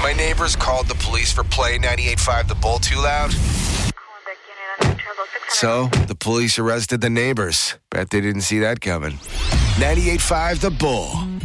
My neighbors called the police for playing 98.5 The Bull too loud. So, the police arrested the neighbors. Bet they didn't see that coming. 98.5 The Bull.